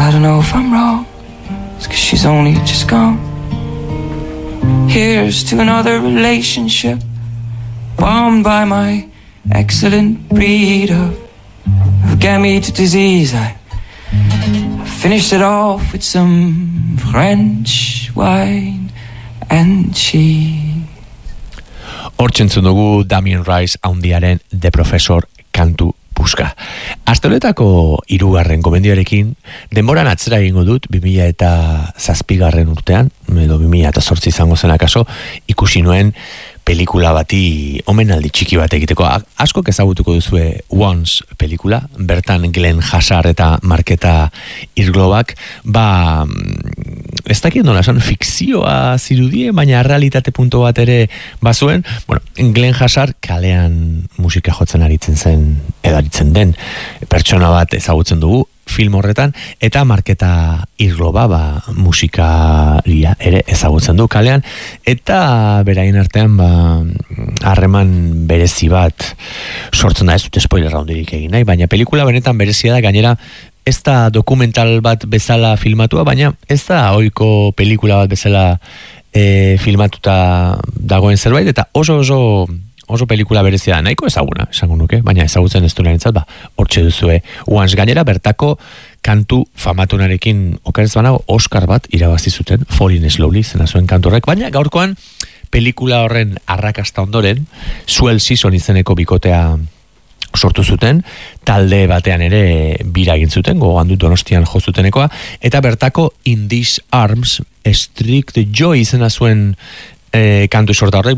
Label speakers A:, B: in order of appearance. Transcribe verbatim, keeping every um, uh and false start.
A: I don't know if I'm wrong, it's 'cause she's only just gone. Here's to another relationship bombed by my excellent breed of, of gamete disease. I finished it off with some French wine and cheese.
B: Hortzentzun dugu Damien Rice handiaren The Professor kantu puska. Astoletako hirugarren gomendioarekin denboran atzera egingo dut bi mila zazpigarren urtean, edo bi mila zortzi izango zen akaso, ikusi nuen pelikula bati omenaldi txiki bat egiteko. Askok ezagutuko duzue Once pelikula, bertan Glenn Hassard eta Marketa Irglobak, ba, ez dakit nola esan, fikzioa zirudie, baina realitate punto bat ere bazuen. Bueno, Glenn Hassard kalean musika jotzen aritzen zen, edo aritzen den pertsona bat ezagutzen dugu film horretan, eta Marketa Irgloba, ba, musikaria ere ezagutzen du kalean, eta beraien artean, ba, harreman berezi bat sortzen da, ez dut spoiler handirik egin nahi, baina pelikula benetan berezia da, gainera ez da dokumental bat bezala filmatua, baina ez da ohiko pelikula bat bezala e, filmatuta dagoen zerbait, eta oso oso oso pelikula berezia da, nahiko ezaguna, esango nuke, baina ezagutzen ez duenarentzat, ba, hortxe duzue Once. Gainera, bertako kantu famatunarekin okerez banago Oscar bat irabazi zuten, Falling Slowly zena zuen kantu horrek, baina gaurkoan pelikula horren arrakasta ondoren, Swell Season izeneko bikotea sortu zuten, talde batean ere bira egin zuten, gogoan dut Donostian jo zutenekoa, eta bertako In These Arms, Strict Joy izena zuen E, kantu sorta horrek,